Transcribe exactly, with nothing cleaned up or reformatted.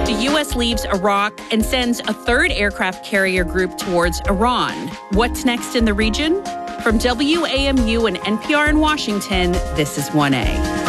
The U S leaves Iraq and sends a third aircraft carrier group towards Iran. What's next in the region? From W A M U and N P R in Washington, this is one A.